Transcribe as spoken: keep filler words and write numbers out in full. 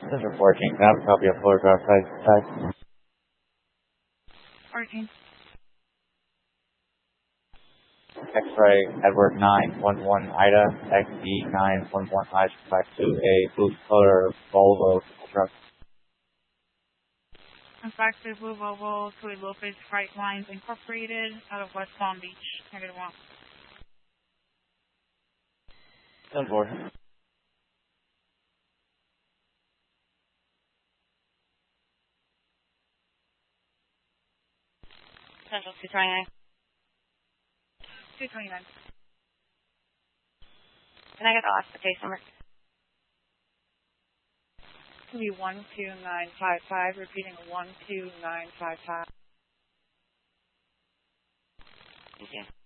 Center fourteen, can I have a copy of photograph size? fourteen. X-ray Edward nine one one Ida X E nine one one I five two A blue color Volvo truck. Fax to Blue Volvo to a Lopez Freight Lines Incorporated out of West Palm Beach. Negative one. ten four. Central two twenty-nine. two twenty-nine. Can I get the last case number? It's going to be one two nine five five, repeating one two nine five five. Thank you.